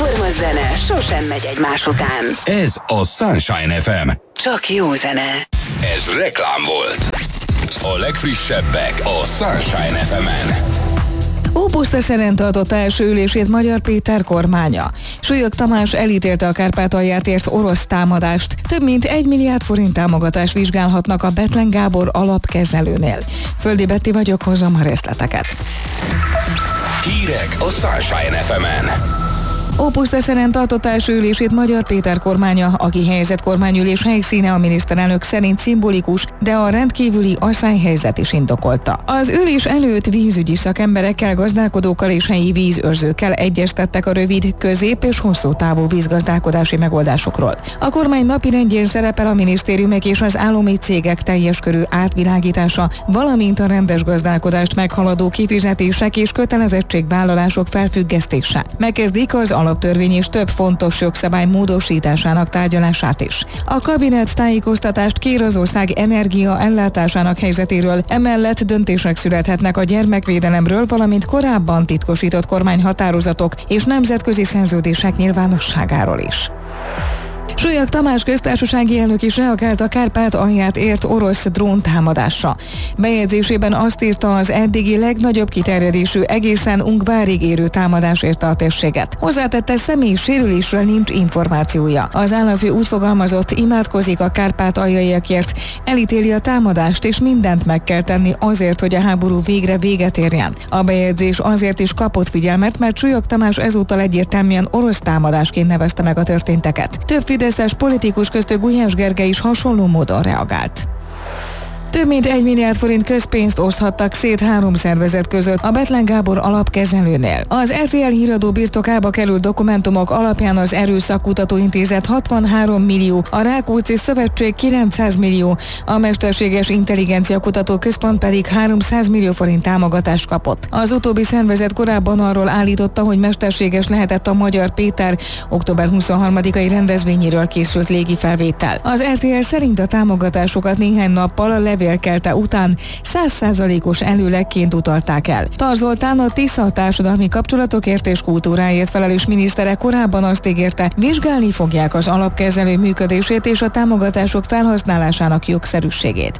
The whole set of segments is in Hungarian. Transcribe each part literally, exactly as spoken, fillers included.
Egyforma zene sosem megy egymás után. Ez a Sunshine ef em. Csak jó zene. Ez reklám volt. A legfrissebbek a Sunshine ef emen. Óbuszta szerint tartott első ülését Magyar Péter kormánya. Súlyog Tamás elítélte a Kárpátalját ért orosz támadást. Több mint egy milliárd forint támogatást vizsgálhatnak a Bethlen Gábor alapkezelőnél. Földi Betti vagyok, hozom a részleteket. Hírek a Sunshine ef emen. Óbuszta szerint tartott első ülését Magyar Péter kormánya, aki helyezett kormányülés helyszíne a miniszterelnök szerint szimbolikus, de a rendkívüli asszályhelyzet is indokolta. Az ülés előtt vízügyi szakemberekkel, gazdálkodókkal és helyi vízőrzőkkel egyeztettek a rövid, közép és hosszú távú vízgazdálkodási megoldásokról. A kormány napirendjén szerepel a minisztériumok és az állami cégek teljes körű átvilágítása, valamint a rendes gazdálkodást meghaladó kifizetések és kötelezettségvállalások felfüggesztése. Megkezdik az alaptörvény és több fontos jogszabály módosításának tárgyalását is. A kabinet tájékoztatást kér az ország energia ellátásának helyzetéről, emellett döntések születhetnek a gyermekvédelemről, valamint korábban titkosított kormányhatározatok és nemzetközi szerződések nyilvánosságáról is. Súlyog Tamás köztársasági elnök is reagált a Kárpátalját ért orosz dróntámadásra. Bejegyzésében azt írta, az eddigi legnagyobb kiterjedésű, egészen Ungvárig érő támadás érte a térséget. Hozzátette, személyi sérülésről nincs információja. Az államfő úgy fogalmazott, imádkozik a kárpátaljaiakért, elítéli a támadást, és mindent meg kell tenni azért, hogy a háború végre véget érjen. A bejegyzés azért is kapott figyelmet, mert Súlyog Tamás ezúttal egyértelműen orosz támadásként nevezte meg a történteket. Több fideszes politikus köztük Gulyás Gergely is hasonló módon reagált. Több mint egy milliárd forint közpénzt oszthattak szét három szervezet között a Bethlen Gábor alapkezelőnél. Az er té el híradó birtokába került dokumentumok alapján az Erőszakkutató Intézet hatvanhárom millió, a Rákóczi Szövetség kilencszáz millió, a Mesterséges Intelligencia Kutató Központ pedig háromszáz millió forint támogatást kapott. Az utóbbi szervezet korábban arról állította, hogy mesterséges lehetett a Magyar Péter október huszonharmadikai rendezvényéről készült légifelvétel. Az er té el szerint a támogatásokat néhány nappal a levél kelte után száz százalékos előlegként utalták el. Tar Zoltán, a Tisza társadalmi kapcsolatokért és kultúráért felelős minisztere korábban azt ígérte, vizsgálni fogják az alapkezelő működését és a támogatások felhasználásának jogszerűségét.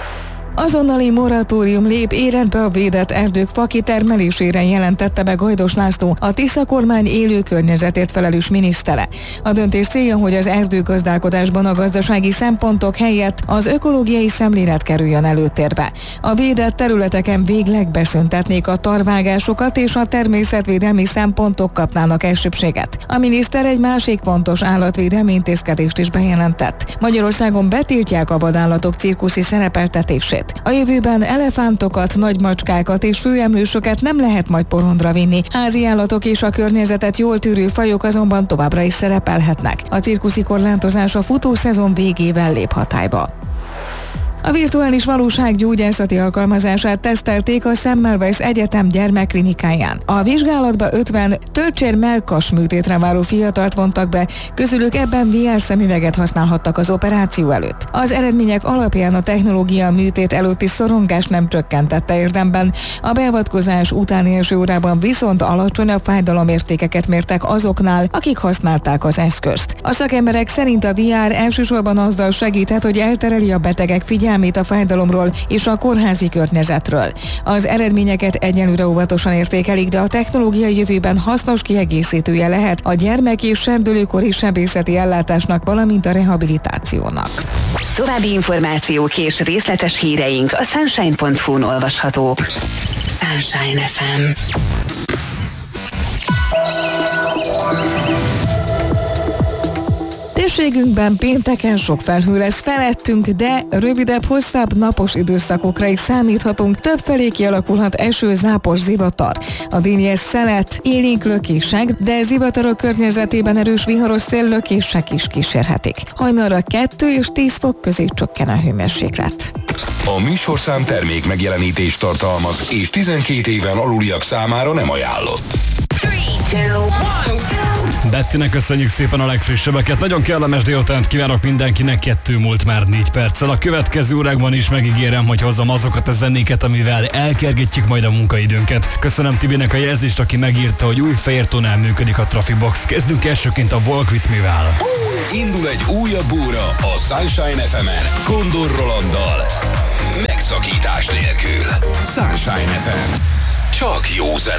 Azonnali moratórium lép életbe a védett erdők fakitermelésére, jelentette be Gajdos László, a Tisza kormány élő környezetért felelős minisztere. A döntés célja, hogy az erdőgazdálkodásban a gazdasági szempontok helyett az ökológiai szemlélet kerüljön előtérbe. A védett területeken végleg beszüntetnék a tarvágásokat, és a természetvédelmi szempontok kapnának elsőbséget. A miniszter egy másik fontos állatvédelmi intézkedést is bejelentett. Magyarországon betiltják a vadállatok cirkuszi szerepeltetését. A jövőben elefántokat, nagymacskákat és főemlősöket nem lehet majd porondra vinni. Házi állatok és a környezetet jól tűrő fajok azonban továbbra is szerepelhetnek. A cirkuszi korlátozás a futószezon végével lép hatályba. A virtuális valóság gyógyászati alkalmazását tesztelték a Semmelweis Egyetem gyermekklinikáján. A vizsgálatba ötven tölcsér-mellkas műtétre váró fiatalt vontak be, közülük ebben vé er szemüveget használhattak az operáció előtt. Az eredmények alapján a technológia a műtét előtti szorongás nem csökkentette érdemben. A beavatkozás utáni első órában viszont alacsonyabb fájdalomértékeket mértek azoknál, akik használták az eszközt. A szakemberek szerint a vé er elsősorban azzal segíthet, hogy eltereli a betegek figyelmét a fájdalomról és a kórházi környezetről. Az eredményeket egyelőre óvatosan értékelik, de a technológia jövőben hasznos kiegészítője lehet a gyermek- és serdülőkori sebészeti ellátásnak, valamint a rehabilitációnak. További információk és részletes híreink a sunshine pont hu-n olvashatók. Sunshine ef em. Térségünkben pénteken sok felhő lesz felettünk, de rövidebb, hosszabb napos időszakokra is számíthatunk. Többfelé kialakulhat eső, zápor, zivatar. A délnyes szelet, élénk lökések, de zivatarok környezetében erős viharos széllökések is kísérhetik. Hajnalra kettő és tíz fok közé csökken a hőmérséklet. A műsorszám termék megjelenítést tartalmaz, és tizenkét éven aluliak számára nem ajánlott. three, two, one, go! Bettinek köszönjük szépen a legfrissebbeket. Nagyon kellemes délutánt kívánok mindenkinek, kettő múlt már négy perccel. A következő órákban is megígérem, hogy hozom azokat a zenéket, amivel elkergetjük majd a munkaidőnket. Köszönöm Tibinek a jelzést, aki megírta, hogy új fehér tónál működik a Trafibox. Kezdünk elsőként a Walk With Me-vel. Indul egy újabb óra a Sunshine ef emen Kondor Rolanddal. Megszakítás nélkül. Sunshine ef em. Csak jó zene.